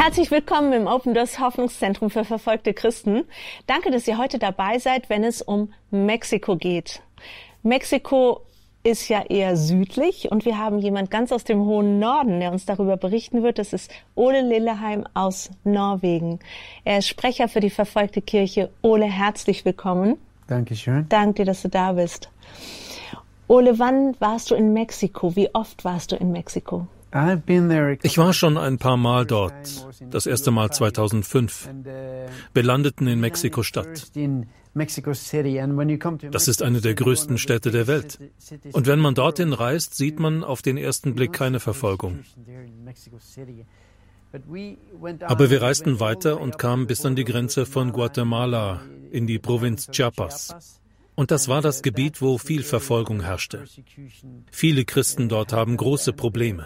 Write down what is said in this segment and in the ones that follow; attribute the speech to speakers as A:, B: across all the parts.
A: Herzlich willkommen im Open Doors Hoffnungszentrum für verfolgte Christen. Danke, dass ihr heute dabei seid, wenn es um Mexiko geht. Mexiko ist ja eher südlich und wir haben jemand ganz aus dem hohen Norden, der uns darüber berichten wird. Das ist Ole Lilleheim aus Norwegen. Er ist Sprecher für die verfolgte Kirche. Ole, herzlich willkommen.
B: Dankeschön.
A: Danke dir, dass du da bist. Ole, wann warst du in Mexiko? Wie oft warst du in Mexiko?
C: Ich war schon ein paar Mal dort. Das erste Mal 2005. Wir landeten in Mexiko-Stadt. Das ist eine der größten Städte der Welt. Und wenn man dorthin reist, sieht man auf den ersten Blick keine Verfolgung. Aber wir reisten weiter und kamen bis an die Grenze von Guatemala in die Provinz Chiapas. Und das war das Gebiet, wo viel Verfolgung herrschte. Viele Christen dort haben große Probleme.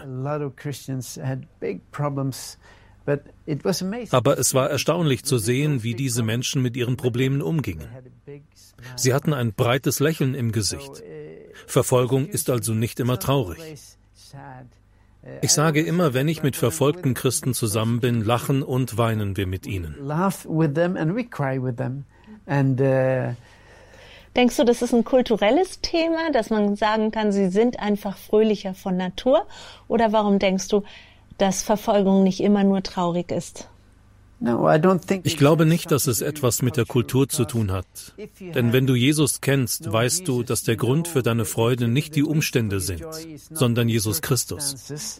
C: Aber es war erstaunlich zu sehen, wie diese Menschen mit ihren Problemen umgingen. Sie hatten ein breites Lächeln im Gesicht. Verfolgung ist also nicht immer traurig. Ich sage immer, wenn ich mit verfolgten Christen zusammen bin, lachen und weinen wir mit ihnen.
A: Denkst du, das ist ein kulturelles Thema, dass man sagen kann, sie sind einfach fröhlicher von Natur? Oder warum denkst du, dass Verfolgung nicht immer nur traurig ist?
C: Ich glaube nicht, dass es etwas mit der Kultur zu tun hat. Denn wenn du Jesus kennst, weißt du, dass der Grund für deine Freude nicht die Umstände sind, sondern Jesus Christus.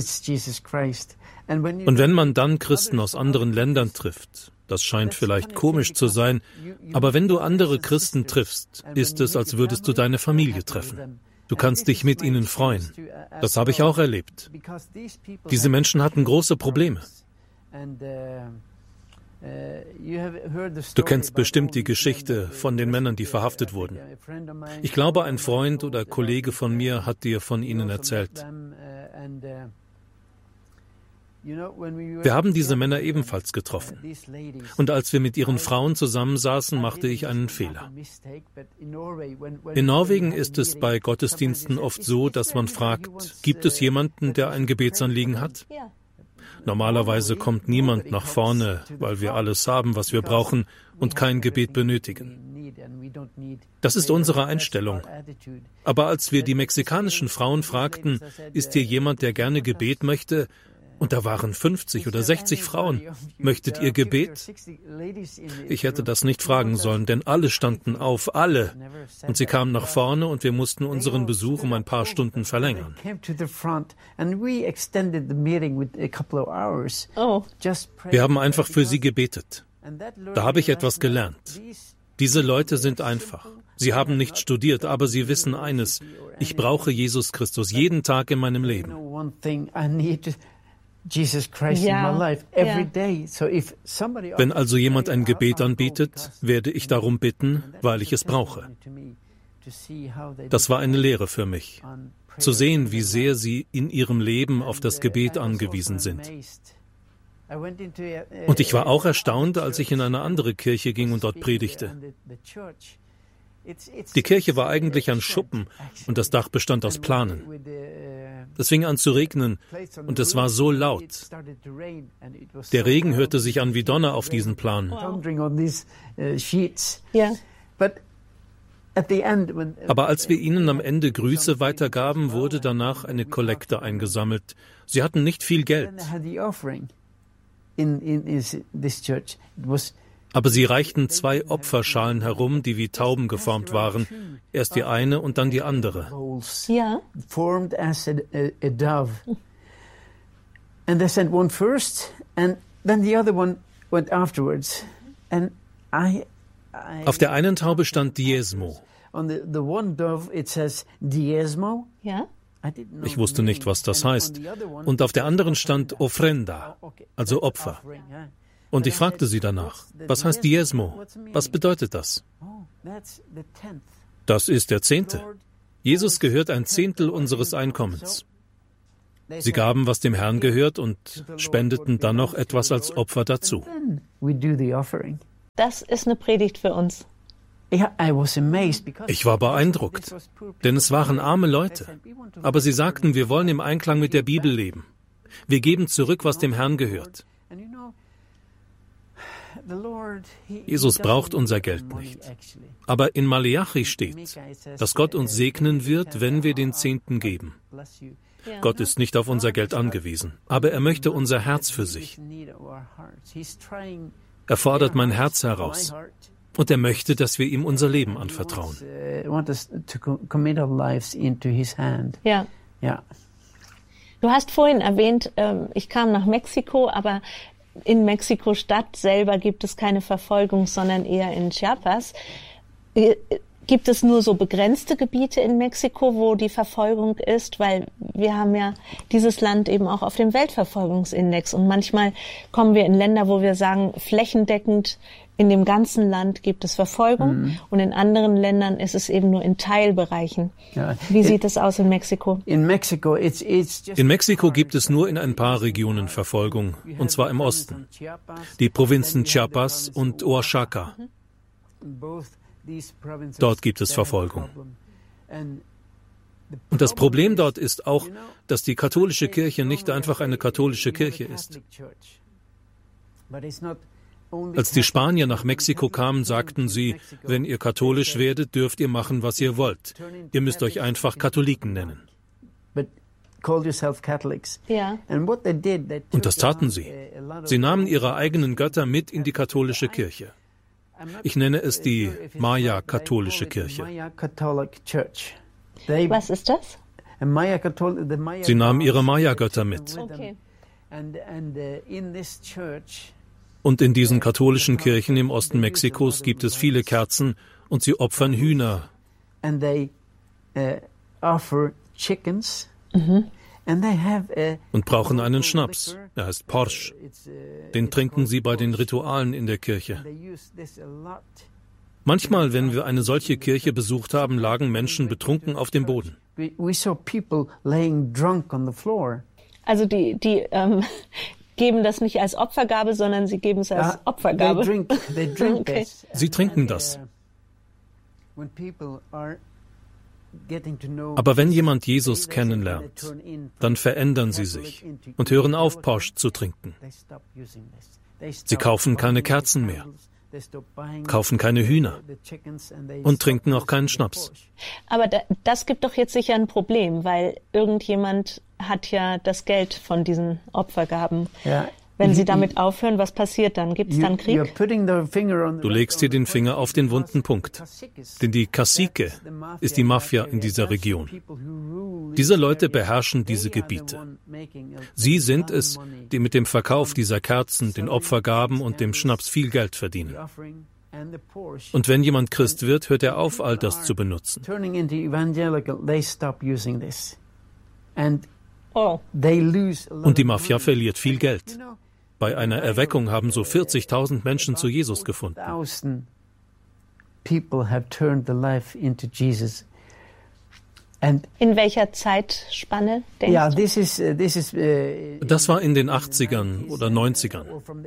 C: Und wenn man dann Christen aus anderen Ländern trifft, das scheint vielleicht komisch zu sein, aber wenn du andere Christen triffst, ist es, als würdest du deine Familie treffen. Du kannst dich mit ihnen freuen. Das habe ich auch erlebt. Diese Menschen hatten große Probleme. Du kennst bestimmt die Geschichte von den Männern, die verhaftet wurden. Ich glaube, ein Freund oder Kollege von mir hat dir von ihnen erzählt. Wir haben diese Männer ebenfalls getroffen. Und als wir mit ihren Frauen zusammensaßen, machte ich einen Fehler. In Norwegen ist es bei Gottesdiensten oft so, dass man fragt, gibt es jemanden, der ein Gebetsanliegen hat? Normalerweise kommt niemand nach vorne, weil wir alles haben, was wir brauchen und kein Gebet benötigen. Das ist unsere Einstellung. Aber als wir die mexikanischen Frauen fragten, ist hier jemand, der gerne Gebet möchte? Und da waren 50 oder 60 Frauen. Möchtet ihr Gebet? Ich hätte das nicht fragen sollen, denn alle standen auf, alle. Und sie kamen nach vorne und wir mussten unseren Besuch um ein paar Stunden verlängern. Wir haben einfach für sie gebetet. Da habe ich etwas gelernt. Diese Leute sind einfach. Sie haben nicht studiert, aber sie wissen eines. Ich brauche Jesus Christus jeden Tag in meinem Leben. Wenn also jemand ein Gebet anbietet, werde ich darum bitten, weil ich es brauche. Das war eine Lehre für mich, zu sehen, wie sehr sie in ihrem Leben auf das Gebet angewiesen sind. Und ich war auch erstaunt, als ich in eine andere Kirche ging und dort predigte. Die Kirche war eigentlich ein Schuppen und das Dach bestand aus Planen. Es fing an zu regnen und es war so laut. Der Regen hörte sich an wie Donner auf diesen Planen. Aber als wir ihnen am Ende Grüße weitergaben, wurde danach eine Kollekte eingesammelt. Sie hatten nicht viel Geld. Aber sie reichten 2 Opferschalen herum, die wie Tauben geformt waren. Erst die eine und dann die andere.
A: Ja.
C: Auf der einen Taube stand Diezmo.
A: Ja.
C: Ich wusste nicht, was das heißt. Und auf der anderen stand Ofrenda, also Opfer. Und ich fragte sie danach, was heißt Diezmo? Was bedeutet das? Das ist der 10. Jesus gehört ein 10. unseres Einkommens. Sie gaben, was dem Herrn gehört und spendeten dann noch etwas als Opfer dazu.
A: Das ist eine Predigt für uns.
C: Ich war beeindruckt, denn es waren arme Leute. Aber sie sagten, wir wollen im Einklang mit der Bibel leben. Wir geben zurück, was dem Herrn gehört. Jesus braucht unser Geld nicht. Aber in Maleachi steht, dass Gott uns segnen wird, wenn wir den Zehnten geben. Gott ist nicht auf unser Geld angewiesen, aber er möchte unser Herz für sich. Er fordert mein Herz heraus und er möchte, dass wir ihm unser Leben anvertrauen.
A: Ja. Du hast vorhin erwähnt, ich kam nach Mexiko, aber in Mexiko-Stadt selber gibt es keine Verfolgung, sondern eher in Chiapas. Gibt es nur so begrenzte Gebiete in Mexiko, wo die Verfolgung ist? Weil wir haben ja dieses Land eben auch auf dem Weltverfolgungsindex. Und manchmal kommen wir in Länder, wo wir sagen, flächendeckend in dem ganzen Land gibt es Verfolgung. Und in anderen Ländern ist es eben nur in Teilbereichen. Wie sieht es aus in Mexiko?
C: In Mexiko gibt es nur in ein paar Regionen Verfolgung, und zwar im Osten. Die Provinzen Chiapas und Oaxaca. Dort gibt es Verfolgung. Und das Problem dort ist auch, dass die katholische Kirche nicht einfach eine katholische Kirche ist. Als die Spanier nach Mexiko kamen, sagten sie, wenn ihr katholisch werdet, dürft ihr machen, was ihr wollt. Ihr müsst euch einfach Katholiken nennen. Und das taten sie. Sie nahmen ihre eigenen Götter mit in die katholische Kirche. Ich nenne es die Maya-katholische Kirche.
A: Was ist das?
C: Sie nahmen ihre Maya-Götter mit.
A: Okay.
C: Und in diesen katholischen Kirchen im Osten Mexikos gibt es viele Kerzen und sie opfern Hühner. Und brauchen einen Schnaps. Er heißt Porsch. Den trinken sie bei den Ritualen in der Kirche. Manchmal, wenn wir eine solche Kirche besucht haben, lagen Menschen betrunken auf dem Boden.
A: Also die geben das nicht als Opfergabe, sondern sie geben es als Opfergabe.
C: Okay. Sie trinken das. Aber wenn jemand Jesus kennenlernt, dann verändern sie sich und hören auf, Porsch zu trinken. Sie kaufen keine Kerzen mehr, kaufen keine Hühner und trinken auch keinen Schnaps.
A: Aber das gibt doch jetzt sicher ein Problem, weil irgendjemand hat ja das Geld von diesen Opfergaben. Ja. Wenn sie damit aufhören, was passiert dann? Gibt es dann Krieg?
C: Du legst hier den Finger auf den wunden Punkt. Denn die Cacique ist die Mafia in dieser Region. Diese Leute beherrschen diese Gebiete. Sie sind es, die mit dem Verkauf dieser Kerzen, den Opfergaben und dem Schnaps viel Geld verdienen. Und wenn jemand Christ wird, hört er auf, all das zu benutzen. Und die Mafia verliert viel Geld. Bei einer Erweckung haben so 40.000 Menschen zu Jesus gefunden.
A: In welcher Zeitspanne denkst du?
C: Das war in den 80ern oder 90ern.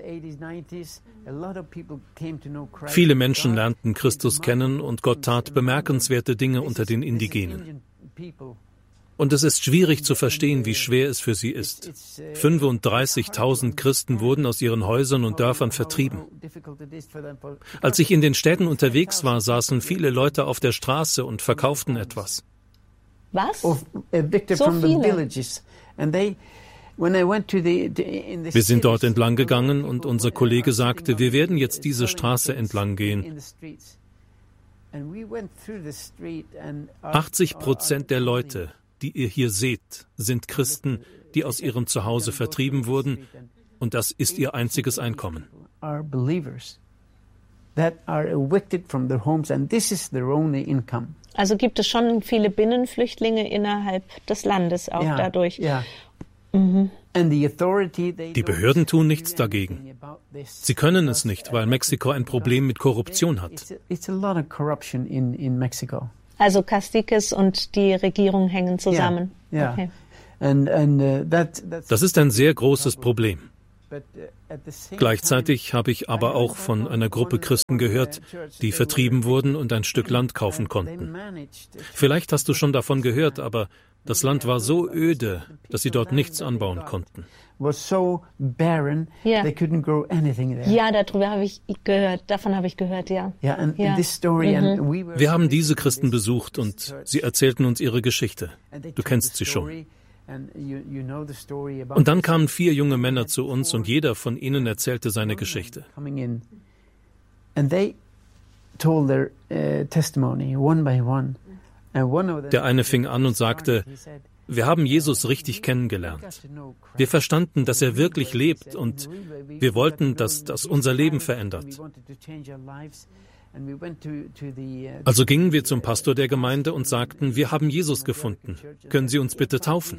C: Viele Menschen lernten Christus kennen und Gott tat bemerkenswerte Dinge unter den Indigenen. Und es ist schwierig zu verstehen, wie schwer es für sie ist. 35.000 Christen wurden aus ihren Häusern und Dörfern vertrieben. Als ich in den Städten unterwegs war, saßen viele Leute auf der Straße und verkauften etwas.
A: Was?
C: So viele? Wir sind dort entlang gegangen und unser Kollege sagte, wir werden jetzt diese Straße entlang gehen. 80% der Leute, die ihr hier seht, sind Christen, die aus ihrem Zuhause vertrieben wurden, und das ist ihr einziges Einkommen.
A: Also gibt es schon viele Binnenflüchtlinge innerhalb des Landes auch dadurch.
C: Die Behörden tun nichts dagegen. Sie können es nicht, weil Mexiko ein Problem mit Korruption hat.
A: Also Caciques und die Regierung hängen zusammen. Okay.
C: Das ist ein sehr großes Problem. Gleichzeitig habe ich aber auch von einer Gruppe Christen gehört, die vertrieben wurden und ein Stück Land kaufen konnten. Vielleicht hast du schon davon gehört, aber das Land war so öde, dass sie dort nichts anbauen konnten.
A: Ja, darüber habe ich gehört. Davon habe ich gehört, ja.
C: Wir haben diese Christen besucht und sie erzählten uns ihre Geschichte. Du kennst sie schon. Und dann kamen 4 junge Männer zu uns und jeder von ihnen erzählte seine Geschichte. Der eine fing an und sagte, wir haben Jesus richtig kennengelernt. Wir verstanden, dass er wirklich lebt und wir wollten, dass das unser Leben verändert. Also gingen wir zum Pastor der Gemeinde und sagten, wir haben Jesus gefunden. Können Sie uns bitte taufen?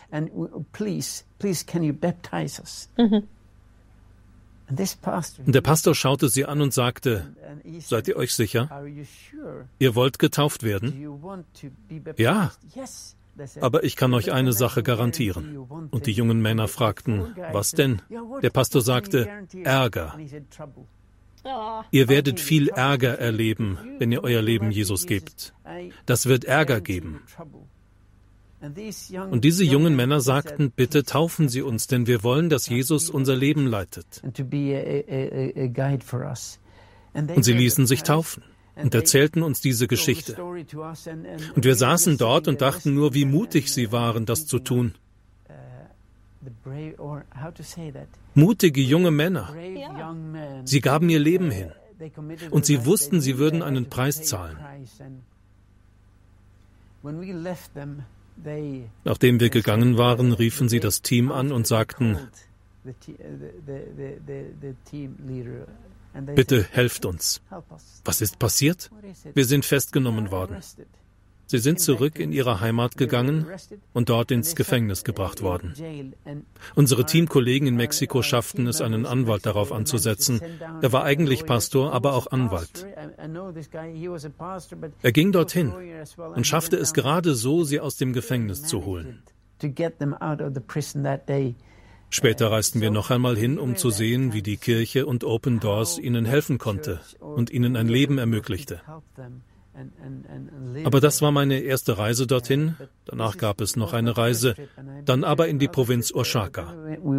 C: Der Pastor schaute sie an und sagte, seid ihr euch sicher? Ihr wollt getauft werden? Ja, aber ich kann euch eine Sache garantieren. Und die jungen Männer fragten, was denn? Der Pastor sagte, Ärger. Ihr werdet viel Ärger erleben, wenn ihr euer Leben Jesus gebt. Das wird Ärger geben. Und diese jungen Männer sagten, bitte taufen Sie uns, denn wir wollen, dass Jesus unser Leben leitet. Und sie ließen sich taufen und erzählten uns diese Geschichte. Und wir saßen dort und dachten nur, wie mutig sie waren, das zu tun. Mutige junge Männer. Sie gaben ihr Leben hin. Und sie wussten, sie würden einen Preis zahlen. Nachdem wir gegangen waren, riefen sie das Team an und sagten, bitte helft uns. Was ist passiert? Wir sind festgenommen worden. Sie sind zurück in ihre Heimat gegangen und dort ins Gefängnis gebracht worden. Unsere Teamkollegen in Mexiko schafften es, einen Anwalt darauf anzusetzen. Er war eigentlich Pastor, aber auch Anwalt. Er ging dorthin und schaffte es gerade so, sie aus dem Gefängnis zu holen. Später reisten wir noch einmal hin, um zu sehen, wie die Kirche und Open Doors ihnen helfen konnte und ihnen ein Leben ermöglichte. Aber das war meine erste Reise dorthin. Danach gab es noch eine Reise, dann aber in die Provinz Oaxaca.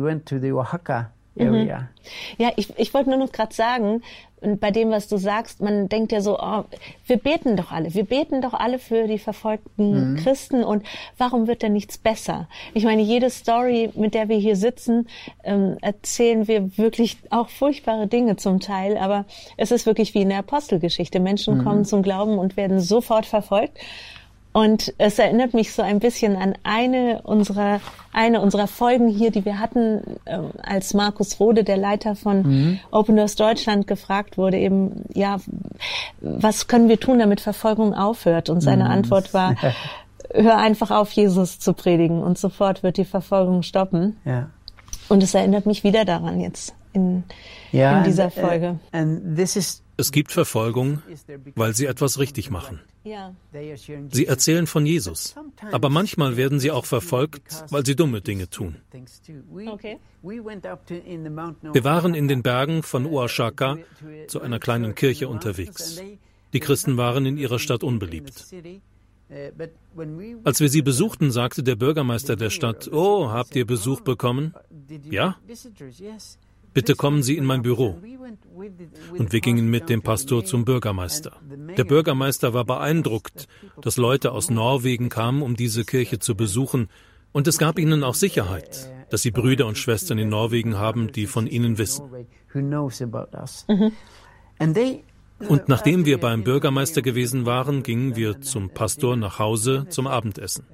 A: Ja, ich wollte nur noch gerade sagen, bei dem, was du sagst, man denkt ja so, oh, wir beten doch alle für die verfolgten Christen und warum wird denn nichts besser? Ich meine, jede Story, mit der wir hier sitzen, erzählen wir wirklich auch furchtbare Dinge zum Teil, aber es ist wirklich wie in der Apostelgeschichte. Menschen kommen zum Glauben und werden sofort verfolgt. Und es erinnert mich so ein bisschen an eine unserer Folgen hier, die wir hatten, als Markus Rode, der Leiter von Open Doors Deutschland, gefragt wurde, eben, ja, was können wir tun, damit Verfolgung aufhört? Und seine Antwort war, hör einfach auf, Jesus zu predigen und sofort wird die Verfolgung stoppen. Ja. Und es erinnert mich wieder daran jetzt in dieser Folge.
C: Es gibt Verfolgung, weil sie etwas richtig machen. Sie erzählen von Jesus, aber manchmal werden sie auch verfolgt, weil sie dumme Dinge tun.
A: Okay.
C: Wir waren in den Bergen von Oaxaca zu einer kleinen Kirche unterwegs. Die Christen waren in ihrer Stadt unbeliebt. Als wir sie besuchten, sagte der Bürgermeister der Stadt, oh, habt ihr Besuch bekommen? Ja? Bitte kommen Sie in mein Büro. Und wir gingen mit dem Pastor zum Bürgermeister. Der Bürgermeister war beeindruckt, dass Leute aus Norwegen kamen, um diese Kirche zu besuchen. Und es gab ihnen auch Sicherheit, dass sie Brüder und Schwestern in Norwegen haben, die von ihnen wissen. Und nachdem wir beim Bürgermeister gewesen waren, gingen wir zum Pastor nach Hause zum Abendessen.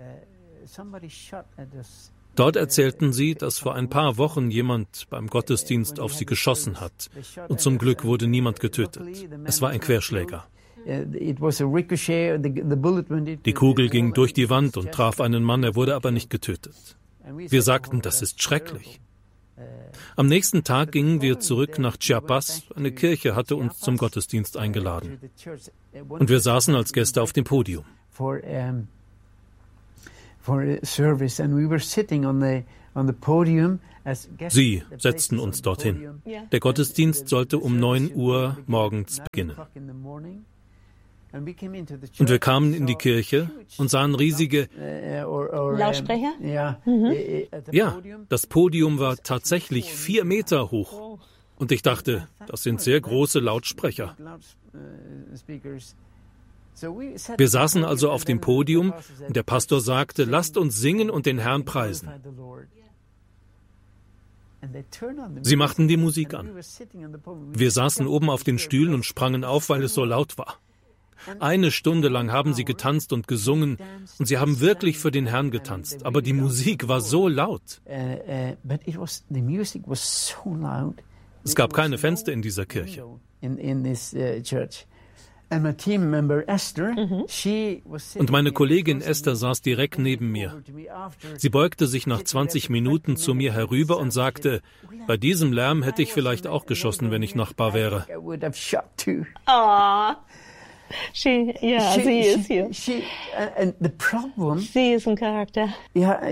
C: Dort erzählten sie, dass vor ein paar Wochen jemand beim Gottesdienst auf sie geschossen hat. Und zum Glück wurde niemand getötet. Es war ein Querschläger. Die Kugel ging durch die Wand und traf einen Mann, er wurde aber nicht getötet. Wir sagten, das ist schrecklich. Am nächsten Tag gingen wir zurück nach Chiapas. Eine Kirche hatte uns zum Gottesdienst eingeladen. Und wir saßen als Gäste auf dem Podium.
B: For a service, and we were sitting on the podium,
C: Sie setzten uns dorthin. Der Gottesdienst sollte um 9 Uhr morgens beginnen. Und wir kamen in die Kirche und sahen riesige
A: Lautsprecher?
C: Ja, das Podium war tatsächlich 4 Meter hoch. Und ich dachte, das sind sehr große Lautsprecher. Wir saßen also auf dem Podium und der Pastor sagte, lasst uns singen und den Herrn preisen. Sie machten die Musik an. Wir saßen oben auf den Stühlen und sprangen auf, weil es so laut war. 1 Stunde lang haben sie getanzt und gesungen und sie haben wirklich für den Herrn getanzt. Aber die Musik war so laut. Es gab keine Fenster in dieser Kirche. Und meine Kollegin Esther saß direkt neben mir. Sie beugte sich nach 20 Minuten zu mir herüber und sagte, bei diesem Lärm hätte ich vielleicht auch geschossen, wenn ich Nachbar wäre.
A: Oh. Sie ist hier. Sie ist ein Charakter.
C: Ja,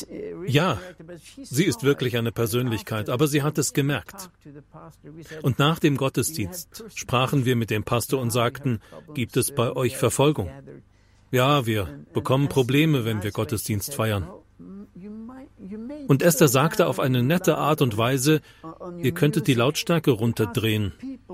C: sie ist wirklich eine Persönlichkeit, aber sie hat es gemerkt. Und nach dem Gottesdienst sprachen wir mit dem Pastor und sagten, gibt es bei euch Verfolgung? Ja, wir bekommen Probleme, wenn wir Gottesdienst feiern. Und Esther sagte auf eine nette Art und Weise, ihr könntet die Lautstärke runterdrehen.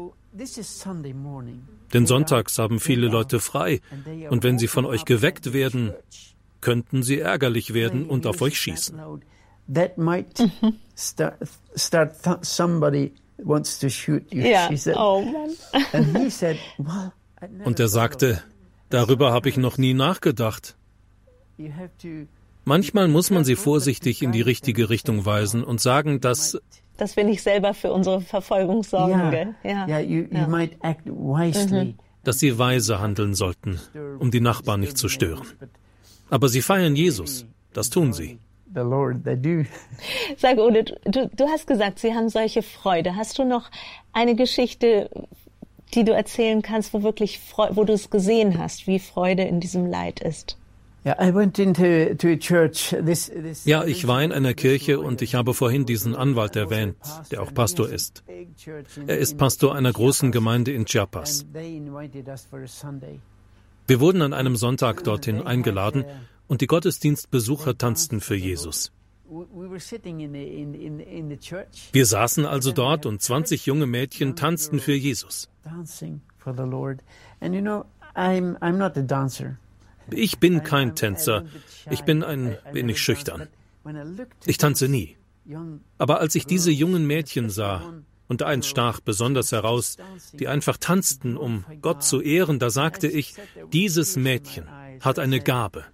C: Denn sonntags haben viele Leute frei und wenn sie von euch geweckt werden, könnten sie ärgerlich werden und auf euch schießen. Und er sagte, darüber habe ich noch nie nachgedacht. Manchmal muss man sie vorsichtig in die richtige Richtung weisen und sagen, dass
A: wir nicht selber für unsere Verfolgung sorgen.
C: Dass sie weise handeln sollten, um die Nachbarn nicht zu stören. Aber sie feiern Jesus. Das tun sie.
A: Sag, Ole, du hast gesagt, Sie haben solche Freude. Hast du noch eine Geschichte, die du erzählen kannst, wo du es gesehen hast, wie Freude in diesem Leid ist?
C: Ja, ich war in einer Kirche und ich habe vorhin diesen Anwalt erwähnt, der auch Pastor ist. Er ist Pastor einer großen Gemeinde in Chiapas. Wir wurden an einem Sonntag dorthin eingeladen und die Gottesdienstbesucher tanzten für Jesus. Wir saßen also dort und 20 junge Mädchen tanzten für Jesus. Ich bin kein Tänzer, ich bin ein wenig schüchtern. Ich tanze nie. Aber als ich diese jungen Mädchen sah, und eins stach besonders heraus, die einfach tanzten, um Gott zu ehren, da sagte ich, dieses Mädchen hat eine Gabe.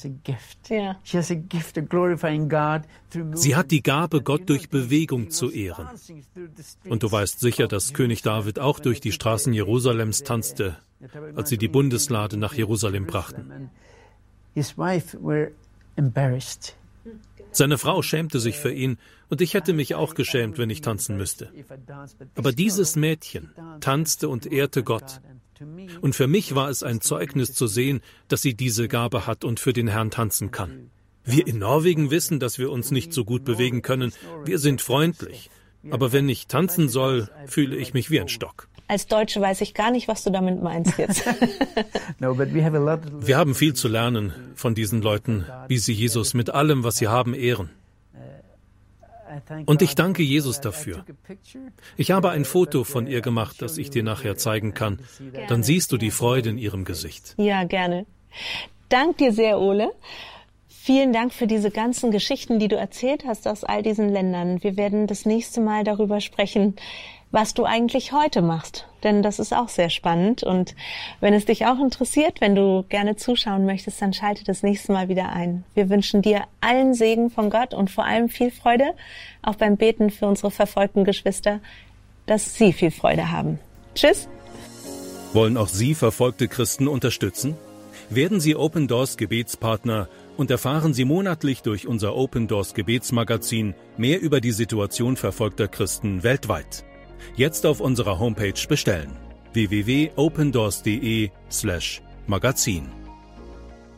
C: Sie hat die Gabe, Gott durch Bewegung zu ehren. Und du weißt sicher, dass König David auch durch die Straßen Jerusalems tanzte, als sie die Bundeslade nach Jerusalem brachten. Seine Frau schämte sich für ihn, und ich hätte mich auch geschämt, wenn ich tanzen müsste. Aber dieses Mädchen tanzte und ehrte Gott. Und für mich war es ein Zeugnis zu sehen, dass sie diese Gabe hat und für den Herrn tanzen kann. Wir in Norwegen wissen, dass wir uns nicht so gut bewegen können. Wir sind freundlich. Aber wenn ich tanzen soll, fühle ich mich wie ein Stock.
A: Als Deutsche weiß ich gar nicht, was du damit meinst jetzt.
C: Wir haben viel zu lernen von diesen Leuten, wie sie Jesus mit allem, was sie haben, ehren. Und ich danke Jesus dafür. Ich habe ein Foto von ihr gemacht, das ich dir nachher zeigen kann. Dann siehst du die Freude in ihrem Gesicht.
A: Ja, gerne. Dank dir sehr, Ole. Vielen Dank für diese ganzen Geschichten, die du erzählt hast aus all diesen Ländern. Wir werden das nächste Mal darüber sprechen, was du eigentlich heute machst. Denn das ist auch sehr spannend. Und wenn es dich auch interessiert, wenn du gerne zuschauen möchtest, dann schalte das nächste Mal wieder ein. Wir wünschen dir allen Segen von Gott und vor allem viel Freude, auch beim Beten für unsere verfolgten Geschwister, dass sie viel Freude haben. Tschüss.
C: Wollen auch Sie verfolgte Christen unterstützen? Werden Sie Open Doors Gebetspartner und erfahren Sie monatlich durch unser Open Doors Gebetsmagazin mehr über die Situation verfolgter Christen weltweit. Jetzt auf unserer Homepage bestellen: www.opendoors.de/magazin.